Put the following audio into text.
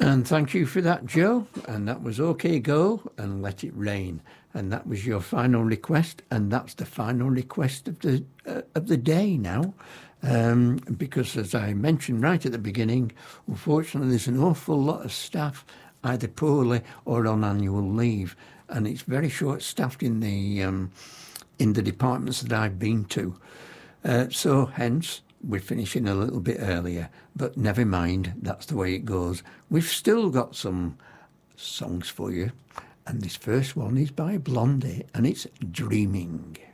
And thank you for that, Joe. And that was OK Go and Let It Rain. And that was your final request. And that's the final request of the day now. Because as I mentioned right at the beginning, unfortunately, there's an awful lot of staff either poorly or on annual leave. And it's very short-staffed in the departments that I've been to. So hence, we're finishing a little bit earlier, but never mind, that's the way it goes. We've still got some songs for you, and this first one is by Blondie, and it's Dreaming.